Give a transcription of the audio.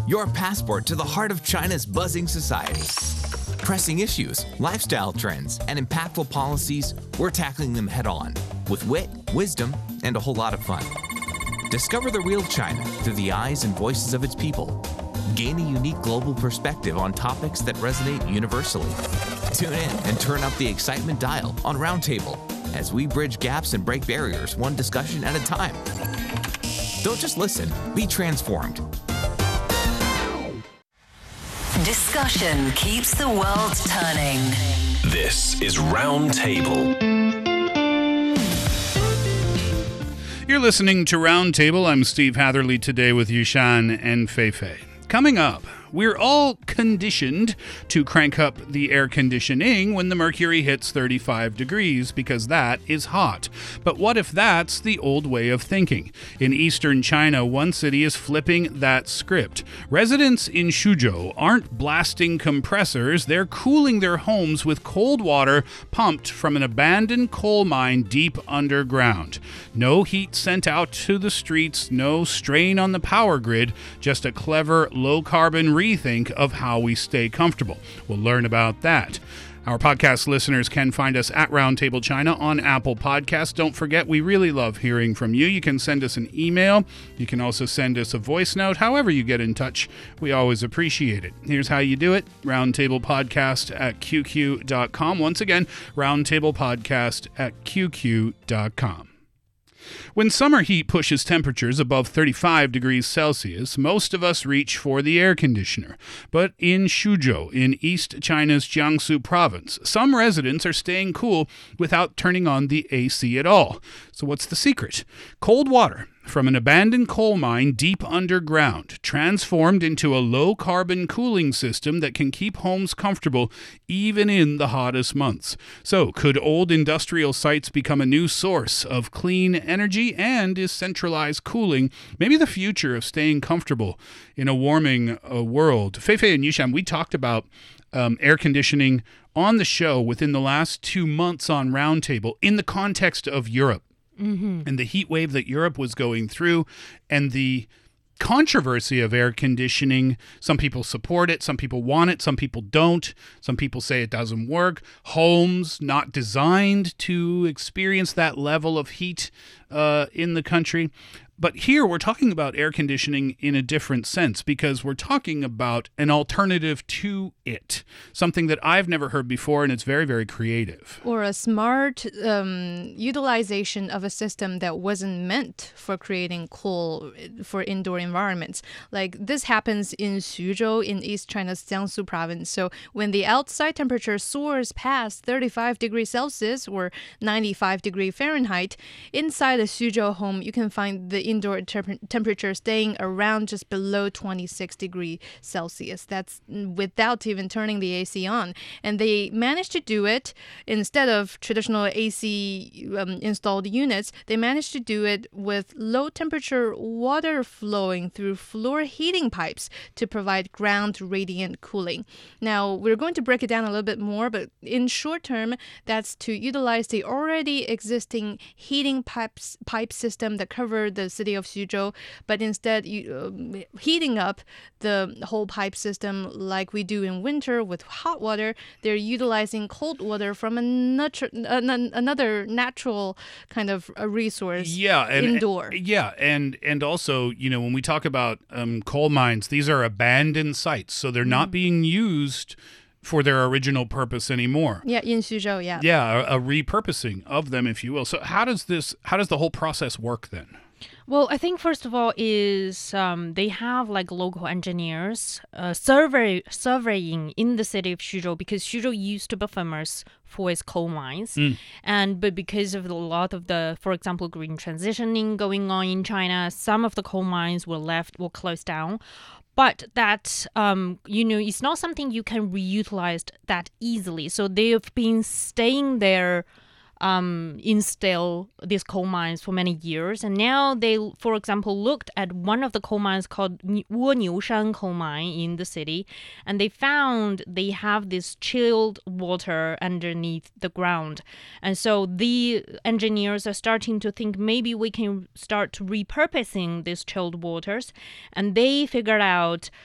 your passport to the heart of China's buzzing society. Pressing issues, lifestyle trends, and impactful policies, we're tackling them head on with wit, wisdom, and a whole lot of fun. Discover the real China through the eyes and voices of its people. Gain a unique global perspective on topics that resonate universally. Tune in and turn up the excitement dial on Roundtable as we bridge gaps and break barriers one discussion at a time. Don't just listen, be transformed. Discussion keeps the world turning. This is Roundtable. You're listening to Roundtable. I'm Steve Hatherley today with Yushan and Feifei. Coming up, we're all conditioned to crank up the air conditioning when the mercury hits 35 degrees because that is hot. But what if that's the old way of thinking? In eastern China, one city is flipping that script. Residents in Suzhou aren't blasting compressors, they're cooling their homes with cold water pumped from an abandoned coal mine deep underground. No heat sent out to the streets, no strain on the power grid, just a clever low-carbon rethink of how we stay comfortable. We'll learn about that. Our podcast listeners can find us at Roundtable China on Apple Podcasts. Don't forget, we really love hearing from you. You can send us an email. You can also send us a voice note. However you get in touch, we always appreciate it. Here's how you do it. roundtablepodcast@qq.com. Once again, roundtablepodcast@qq.com. When summer heat pushes temperatures above 35 degrees Celsius, most of us reach for the air conditioner. But in Suzhou, in East China's Jiangsu province, some residents are staying cool without turning on the AC at all. So what's the secret? Cold water from an abandoned coal mine deep underground, transformed into a low-carbon cooling system that can keep homes comfortable even in the hottest months. So, could old industrial sites become a new source of clean energy, and is centralized cooling maybe the future of staying comfortable in a warming world? Feifei and Yushan, we talked about air conditioning on the show within the last 2 months on Roundtable in the context of Europe. Mm-hmm. And the heat wave that Europe was going through and the controversy of air conditioning. Some people support it, some people want it, some people don't. Some people say it doesn't work. Homes not designed to experience that level of heat in the country. But here we're talking about air conditioning in a different sense because we're talking about an alternative to it, something that I've never heard before, and it's very, very creative. Or a smart utilization of a system that wasn't meant for creating cool for indoor environments. Like this happens in Suzhou in East China's Jiangsu province. So when the outside temperature soars past 35 degrees Celsius or 95 degrees Fahrenheit, inside a Suzhou home, you can find the indoor temperature staying around just below 26 degrees Celsius. That's without even turning the AC on. And they managed to do it instead of traditional AC installed units. They managed to do it with low temperature water flowing through floor heating pipes to provide ground radiant cooling. Now, we're going to break it down a little bit more, but in short term, that's to utilize the already existing heating pipe system that covered the city of Suzhou, but instead heating up the whole pipe system like we do in winter with hot water. They're utilizing cold water from another natural kind of a resource indoor. And also, when we talk about coal mines, these are abandoned sites, so they're not being used for their original purpose anymore. Yeah, in Suzhou, yeah. Yeah, a repurposing of them, if you will. So how does the whole process work then? Well, I think first of all is they have like local engineers surveying in the city of Suzhou because Suzhou used to be famous for its coal mines, but because of a lot of the, for example, green transitioning going on in China, some of the coal mines were closed down. But that, it's not something you can reutilize that easily. So they've been staying there install these coal mines for many years. And now they, for example, looked at one of the coal mines called Woniushan coal mine in the city, and they found they have this chilled water underneath the ground. And so the engineers are starting to think maybe we can start repurposing these chilled waters. And they figured out